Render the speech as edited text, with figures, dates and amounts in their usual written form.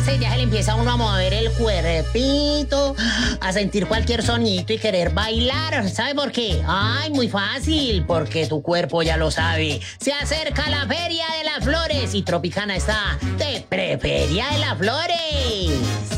parce, ya se le empieza a uno a mover el cuerpito, a sentir cualquier sonito y querer bailar. ¿Sabe por qué? Ay, muy fácil, porque tu cuerpo ya lo sabe. Se acerca la Feria de las Flores y Tropicana está de Preferia de las Flores.